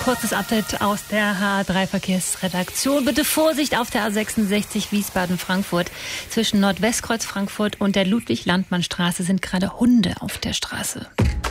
kurzes Update aus der H3 Verkehrsredaktion. Bitte Vorsicht auf der A66 Wiesbaden-Frankfurt. Zwischen Nordwestkreuz Frankfurt und der Ludwig-Landmann-Straße sind gerade Hunde auf der Straße.